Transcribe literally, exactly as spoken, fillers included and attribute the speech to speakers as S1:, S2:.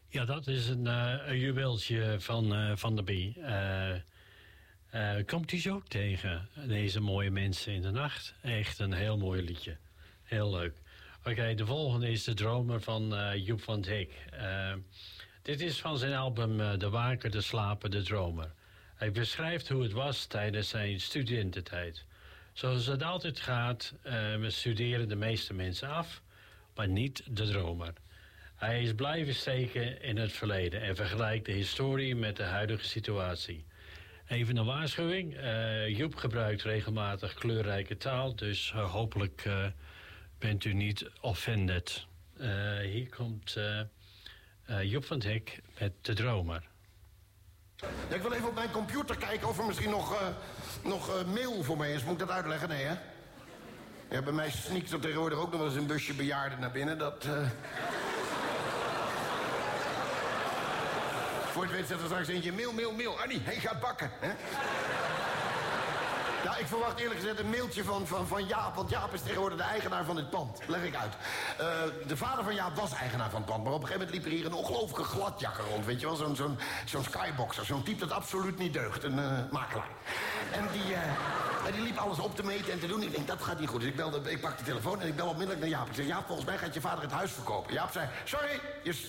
S1: Ja, dat is een, uh, een juweeltje van, uh, van de Bee. Uh, uh, komt hij zo ook tegen, deze mooie mensen in de nacht. Echt een heel mooi liedje. Heel leuk. Oké, okay, de volgende is De Dromer van uh, Joep van 't Hek. Uh, dit is van zijn album uh, De Waker, De Slaper, De Dromer. Hij beschrijft hoe het was tijdens zijn studententijd. Zoals het altijd gaat, uh, we studeren de meeste mensen af, maar niet de dromer. Hij is blijven steken in het verleden en vergelijkt de historie met de huidige situatie. Even een waarschuwing, uh, Joep gebruikt regelmatig kleurrijke taal, dus uh, hopelijk uh, bent u niet offended. Uh, hier komt uh, uh, Joep van 't Hek met De Dromer.
S2: Ja, ik wil even op mijn computer kijken of er misschien nog, uh, nog uh, mail voor mij is. Moet ik dat uitleggen? Nee, hè? Ja, bij mij sneakt er tegenwoordig ook nog wel eens een busje bejaarden naar binnen. Dat... Uh... Voor het weet zet er straks eentje mail, mail, mail. Annie, hij gaat bakken, hè? Ja, ik verwacht eerlijk gezegd een mailtje van, van, van Jaap. Want Jaap is tegenwoordig de eigenaar van dit pand. Leg ik uit. Uh, de vader van Jaap was eigenaar van het pand. Maar op een gegeven moment liep er hier een ongelooflijke gladjakker rond. Weet je wel, zo'n zo'n zo'n skyboxer. Zo'n type dat absoluut niet deugt. Een uh, makelaar. En die, uh, die liep alles op te meten en te doen. Ik denk, dat gaat niet goed. Dus ik, belde, ik pak de telefoon en ik bel onmiddellijk naar Jaap. Ik zeg, Jaap, volgens mij gaat je vader het huis verkopen. Jaap zei, sorry, je